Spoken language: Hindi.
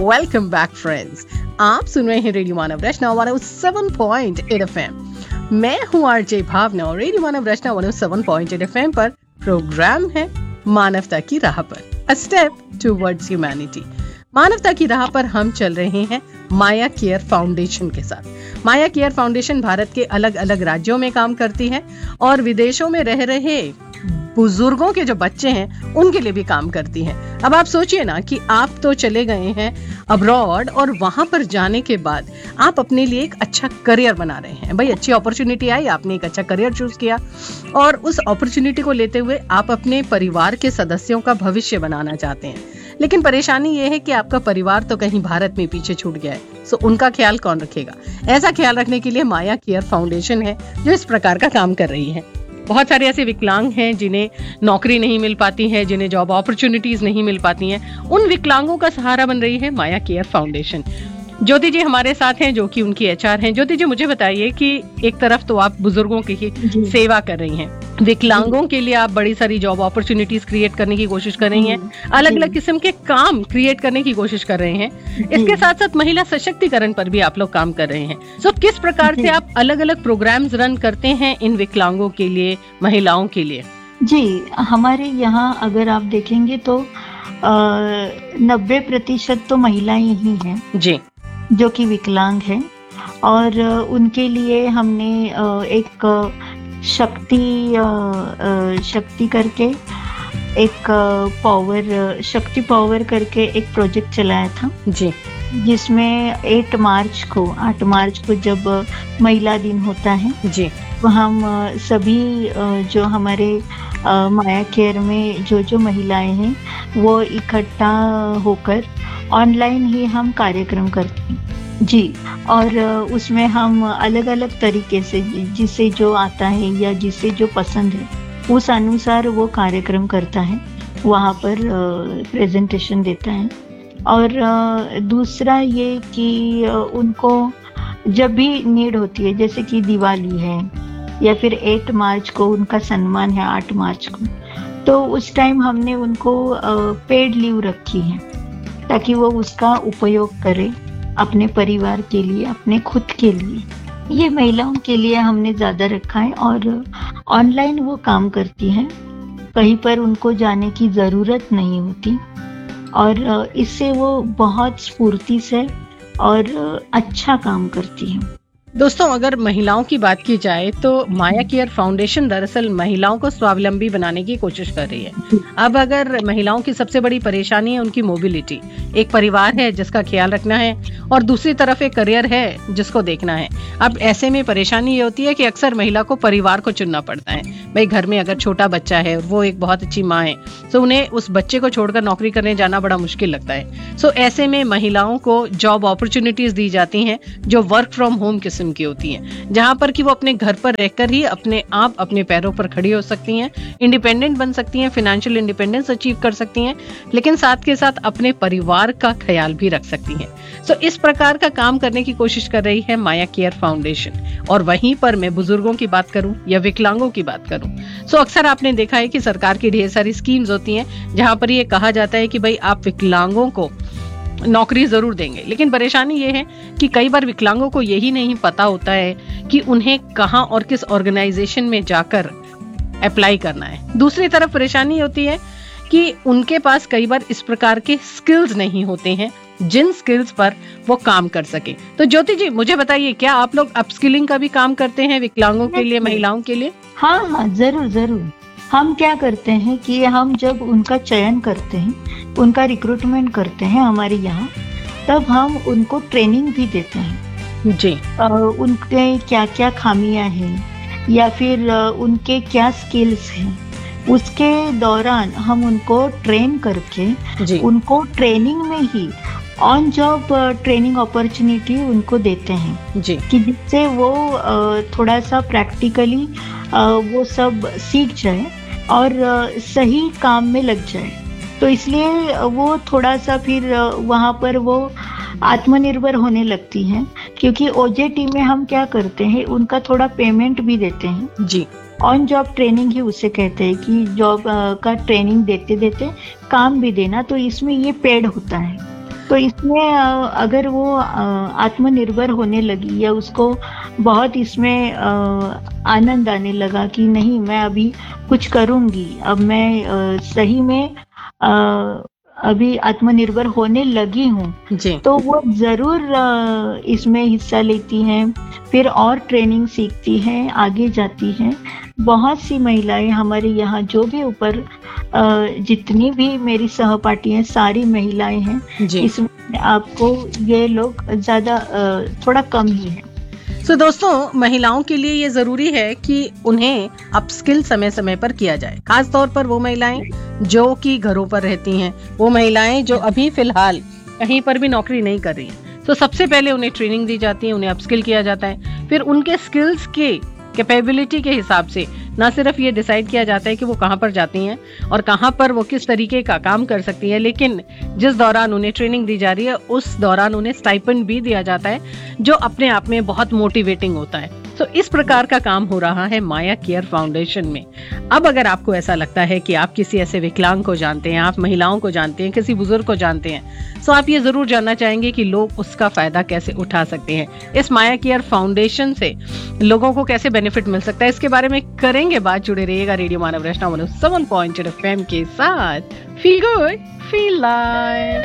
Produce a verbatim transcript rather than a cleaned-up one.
Welcome back friends. आप सुन रहे हैं रेडियो मानव रचना one O seven point eight F M. मैं हूं आरजे भावना और रेडियो मानव रचना one O seven point eight F M पर प्रोग्राम है मानवता की राह पर, अ स्टेप टुवर्ड्स ह्यूमैनिटी। मानवता की राह पर हम चल रहे हैं माया केयर फाउंडेशन के साथ। माया केयर फाउंडेशन भारत के अलग अलग राज्यों में काम करती है और विदेशों में रह रहे बुजुर्गों के जो बच्चे हैं उनके लिए भी काम करती है। अब आप सोचिए ना कि आप तो चले गए हैं अब्रॉड और वहां पर जाने के बाद आप अपने लिए एक अच्छा करियर बना रहे हैं। भाई अच्छी अपॉर्चुनिटी आई, आपने एक अच्छा करियर चूज किया और उस अपॉर्चुनिटी को लेते हुए आप अपने परिवार के सदस्यों का भविष्य बनाना चाहते हैं। लेकिन परेशानी ये है कि आपका परिवार तो कहीं भारत में पीछे छूट गया है, सो उनका ख्याल कौन रखेगा। ऐसा ख्याल रखने के लिए माया केयर फाउंडेशन है जो इस प्रकार का काम कर रही है। बहुत सारे ऐसे विकलांग हैं जिन्हें नौकरी नहीं मिल पाती है, जिन्हें जॉब अपॉर्चुनिटीज नहीं मिल पाती हैं। उन विकलांगों का सहारा बन रही है माया केयर फाउंडेशन। ज्योति जी हमारे साथ हैं जो कि उनकी एचआर हैं। ज्योति जी मुझे बताइए कि एक तरफ तो आप बुजुर्गों की ही सेवा कर रही हैं, विकलांगों के लिए आप बड़ी सारी जॉब अपॉर्चुनिटीज क्रिएट करने की कोशिश कर रही हैं, अलग अलग किस्म के काम क्रिएट करने की कोशिश कर रहे हैं। इसके साथ साथ महिला सशक्तिकरण पर भी आप लोग काम कर रहे हैं। सो किस प्रकार से आप अलग अलग प्रोग्राम्स रन करते हैं इन विकलांगों के लिए, महिलाओं के लिए? जी, हमारे यहाँ अगर आप देखेंगे तो नब्बे प्रतिशत तो महिलाएं ही हैं जी जो कि विकलांग हैं और उनके लिए हमने एक शक्ति शक्ति करके एक पावर शक्ति पावर करके एक प्रोजेक्ट चलाया था जी, जिसमें आठ मार्च को आठ मार्च को जब महिला दिन होता है जी, तो हम सभी जो हमारे माया केयर में जो जो महिलाएं हैं वो इकट्ठा होकर ऑनलाइन ही हम कार्यक्रम करते हैं जी। और उसमें हम अलग अलग तरीके से जिसे जो आता है या जिसे जो पसंद है उस अनुसार वो कार्यक्रम करता है, वहाँ पर प्रेजेंटेशन देता है। और दूसरा ये कि उनको जब भी नीड होती है, जैसे कि दिवाली है या फिर आठ मार्च को उनका सम्मान है आठ मार्च को, तो उस टाइम हमने उनको पेड लीव रखी है ताकि वो उसका उपयोग करे अपने परिवार के लिए, अपने खुद के लिए। ये महिलाओं के लिए हमने ज्यादा रखा है और ऑनलाइन वो काम करती हैं, कहीं पर उनको जाने की जरूरत नहीं होती और इससे वो बहुत स्फूर्ति से और अच्छा काम करती है। दोस्तों अगर महिलाओं की बात की जाए तो माया केयर फाउंडेशन दरअसल महिलाओं को स्वावलंबी बनाने की कोशिश कर रही है। अब अगर महिलाओं की सबसे बड़ी परेशानी है उनकी मोबिलिटी, एक परिवार है जिसका ख्याल रखना है और दूसरी तरफ एक करियर है जिसको देखना है। अब ऐसे में परेशानी ये होती है कि अक्सर महिला को परिवार को चुनना पड़ता है। भाई घर में अगर छोटा बच्चा है और वो एक बहुत अच्छी माँ है तो उन्हें उस बच्चे को छोड़कर नौकरी करने जाना बड़ा मुश्किल लगता है। सो ऐसे में महिलाओं को जॉब अपॉर्चुनिटीज दी जाती हैं जो वर्क फ्रॉम होम की होती हैं, जहां पर कि वो अपने घर पर रहकर ही अपने आप अपने पैरों पर खड़ी हो सकती हैं, इंडिपेंडेंट बन सकती हैं, फाइनेंशियल इंडिपेंडेंस अचीव कर सकती हैं, लेकिन साथ के साथ अपने परिवार का ख्याल भी रख सकती हैं। सो इस प्रकार का काम करने की कोशिश कर रही है माया केयर फाउंडेशन। और वहीं पर मैं बुजुर्गों की बात करूं या विकलांगों की बात करूं, सो अक्सर आपने देखा है कि सरकार की ढेर सारी स्कीम्स होती हैं जहां पर ये कहा जाता है कि भाई आप विकलांगों को नौकरी जरूर देंगे, लेकिन परेशानी ये है कि कई बार विकलांगों को यही नहीं पता होता है कि उन्हें कहां और किस ऑर्गेनाइजेशन में जाकर अप्लाई करना है। दूसरी तरफ परेशानी होती है कि उनके पास कई बार इस प्रकार के स्किल्स नहीं होते हैं जिन स्किल्स पर वो काम कर सके। तो ज्योति जी मुझे बताइए, क्या आप लोग अपस्किलिंग का भी काम करते हैं विकलांगों के लिए, महिलाओं के लिए? हाँ हाँ जरूर जरूर। हम क्या करते हैं कि हम जब उनका चयन करते हैं, उनका रिक्रूटमेंट करते हैं हमारे यहाँ, तब हम उनको ट्रेनिंग भी देते हैं जी। आ, उनके क्या क्या खामियां हैं या फिर उनके क्या स्किल्स हैं, उसके दौरान हम उनको ट्रेन करके उनको ट्रेनिंग में ही ऑन जॉब ट्रेनिंग अपॉर्चुनिटी उनको देते हैं जी, कि जिससे वो थोड़ा सा प्रैक्टिकली वो सब सीख जाए और सही काम में लग जाए। तो इसलिए वो थोड़ा सा फिर वहाँ पर वो आत्मनिर्भर होने लगती हैं, क्योंकि ओजेटी में हम क्या करते हैं, उनका थोड़ा पेमेंट भी देते हैं जी। ऑन जॉब ट्रेनिंग ही उसे कहते हैं कि जॉब का ट्रेनिंग देते देते काम भी देना, तो इसमें ये पेड होता है। तो इसमें अगर वो आत्मनिर्भर होने लगी या उसको बहुत इसमें आनंद आने लगा कि नहीं मैं अभी कुछ करूंगी, अब मैं सही में अभी आत्मनिर्भर होने लगी हूँ, तो वो जरूर इसमें हिस्सा लेती हैं, फिर और ट्रेनिंग सीखती हैं, आगे जाती हैं। बहुत सी महिलाएं हमारे यहाँ जो भी ऊपर जितनी भी मेरी सहपाठी हैं सारी महिलाएं हैं, इसमें आपको ये लोग ज्यादा थोड़ा कम ही है। तो so, दोस्तों महिलाओं के लिए ये जरूरी है कि उन्हें अपस्किल समय समय पर किया जाए, खास तौर पर वो महिलाएं जो कि घरों पर रहती हैं, वो महिलाएं जो अभी फिलहाल कहीं पर भी नौकरी नहीं कर रही हैं। तो सबसे पहले उन्हें ट्रेनिंग दी जाती है, उन्हें अपस्किल किया जाता है, फिर उनके स्किल्स के कैपेबिलिटी के हिसाब से ना सिर्फ ये डिसाइड किया जाता है कि वो कहाँ पर जाती हैं और कहाँ पर वो किस तरीके का काम कर सकती है, लेकिन जिस दौरान उन्हें ट्रेनिंग दी जा रही है उस दौरान उन्हें स्टाइपेंड भी दिया जाता है, जो अपने आप में बहुत मोटिवेटिंग होता है। तो इस प्रकार का काम हो रहा है माया केयर फाउंडेशन में। अब अगर आपको ऐसा लगता है कि आप किसी ऐसे विकलांग को जानते हैं, आप महिलाओं को जानते हैं, किसी बुजुर्ग को जानते हैं, तो आप ये जरूर जानना चाहेंगे कि लोग उसका फायदा कैसे उठा सकते हैं, इस माया केयर फाउंडेशन से लोगों को कैसे बेनिफिट मिल सकता है, इसके बारे में करेंगे बात। जुड़े रहिएगा रेडियो मानव रचना one O seven point eight F M के साथ। Feel good feel live.